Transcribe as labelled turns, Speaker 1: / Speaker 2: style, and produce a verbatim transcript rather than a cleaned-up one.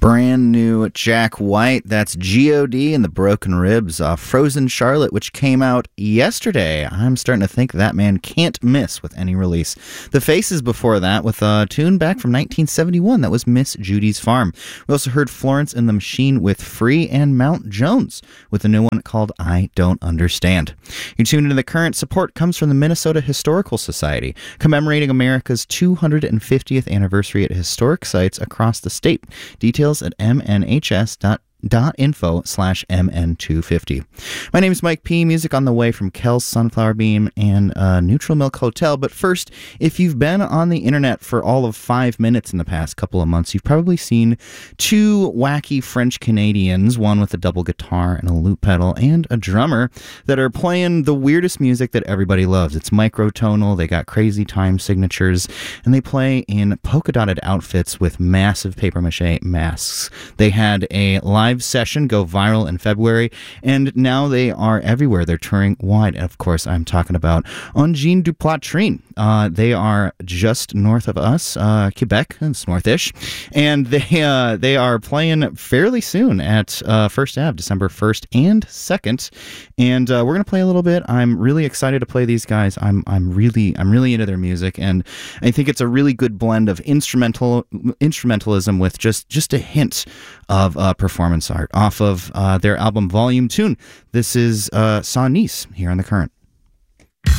Speaker 1: Brand new Jack White, that's G O D and the Broken Ribs off Frozen Charlotte, which came out yesterday. I'm starting to think that man can't miss with any release. The Faces before that with a tune back from nineteen seventy-one, that was Miss Judy's Farm. We also heard Florence and the Machine with Free, and Mount Jones with a new one called I Don't Understand. You're tuned into The Current. Support comes from the Minnesota Historical Society, commemorating America's two hundred fiftieth anniversary at historic sites across the state. Details at m n h s dot dot info slash m n two fifty. My name is Mike P. Music on the way from Kel's Sunflower Beam and uh, Neutral Milk Hotel. But first, if you've been on the internet for all of five minutes in the past couple of months, you've probably seen two wacky French Canadians, one with a double guitar and a loop pedal and a drummer, that are playing the weirdest music that everybody loves. It's microtonal, they got crazy time signatures, and they play in polka dotted outfits with massive papier-mâché masks. They had a live session go viral in February, and now they are everywhere. They're touring wide. And of course, I'm talking about Ongine du Poitrine. Uh, they are just north of us, uh, Quebec. It's northish, and they uh, they are playing fairly soon at uh, First Ave, December first and second. And uh, we're gonna play a little bit. I'm really excited to play these guys. I'm I'm really I'm really into their music, and I think it's a really good blend of instrumental instrumentalism with just just a hint of uh, performance art off of uh, their album Volume Tune. This is uh, Saw Nice here on The Current.